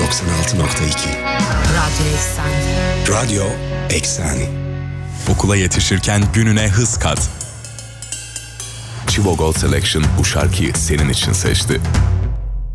Radyo Eksani. Radyo Eksani. Okula yetişirken gününe hız kat. Chivo Gold Selection bu şarkıyı senin için seçti.